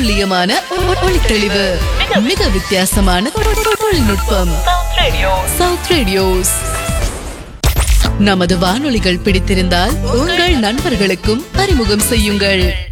துல்லியமான ஒளித்தெளிவு, மிக வித்தியாசமான தொழில்நுட்பம். South radios. நமது வானொலிகள் பிடித்திருந்தால் உங்கள் நண்பர்களுக்கும் அறிமுகம் செய்யுங்கள்.